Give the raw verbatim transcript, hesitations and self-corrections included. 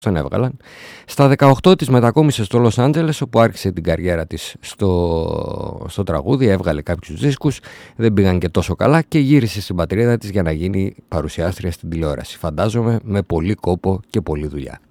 τον έβγαλαν. Στα δεκαοκτώ της μετακόμισε στο Λος Άντζελες, όπου άρχισε την καριέρα της στο, στο τραγούδι, έβγαλε κάποιους δίσκους, δεν πήγαν και τόσο καλά και γύρισε στην πατρίδα της για να γίνει παρουσιάστρια στην τηλεόραση. Φαντάζομαι με πολύ κόπο και πολλή δουλειά.